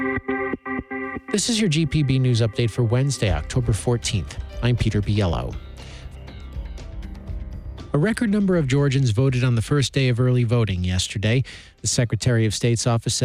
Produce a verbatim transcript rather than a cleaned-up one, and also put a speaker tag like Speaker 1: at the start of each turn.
Speaker 1: This is your G P B News Update for Wednesday, October fourteenth. I'm Peter Biello. A record number of Georgians voted on the first day of early voting yesterday. The Secretary of State's office said